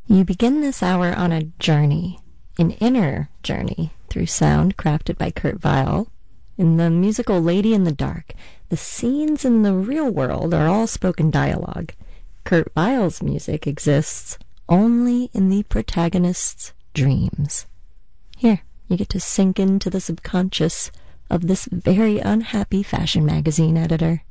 You begin this hour on a journey, an inner journey, through sound crafted by Kurt Weill. In the musical Lady in the Dark, the scenes in the real world are all spoken dialogue. Kurt Weill's music exists only in the protagonist's dreams. Here, you get to sink into the subconscious of this very unhappy fashion magazine editor.